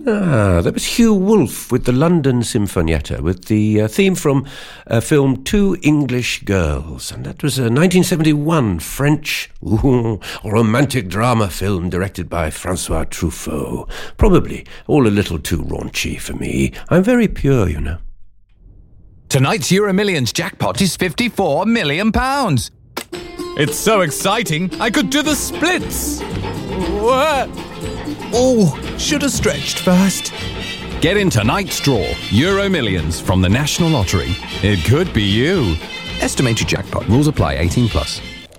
That was Hugh Wolfe with the London Sinfonietta, with the theme from a film Two English Girls. And that was a 1971 French romantic drama film directed by Francois Truffaut. Probably all a little too raunchy for me. I'm very pure, you know. Tonight's Euro Millions jackpot is £54 million. It's so exciting, I could do the splits. Oh, should have stretched first. Get in tonight's draw, Euro Millions from the National Lottery. It could be you. Estimated jackpot. Rules apply. 18+.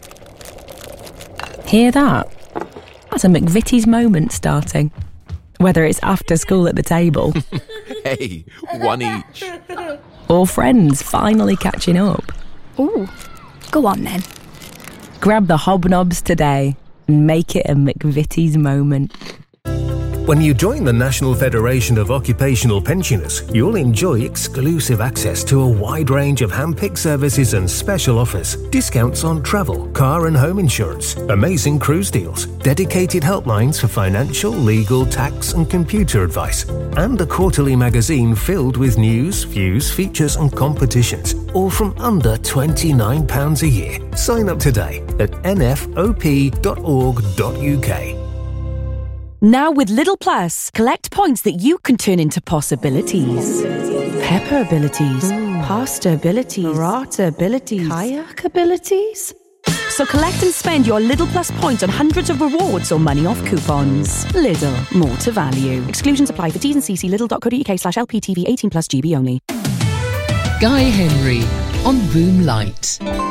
Hear that? That's a McVitie's moment starting. Whether it's after school at the table. Hey, one each. Or friends finally catching up. Ooh, go on then. Grab the hobnobs today and make it a McVitie's moment. When you join the National Federation of Occupational Pensioners, you'll enjoy exclusive access to a wide range of hand-picked services and special offers, discounts on travel, car and home insurance, amazing cruise deals, dedicated helplines for financial, legal, tax and computer advice, and a quarterly magazine filled with news, views, features and competitions, all from under £29 a year. Sign up today at nfop.org.uk. Now with Lidl Plus, collect points that you can turn into possibilities. Pepper abilities, pasta abilities, burrata abilities, kayak abilities. So collect and spend your Lidl Plus points on hundreds of rewards or money off coupons. Lidl, more to value. Exclusions apply for T's and C's. Lidl.co.uk/LPTV 18+ GB only. Guy Henry on Boom Light.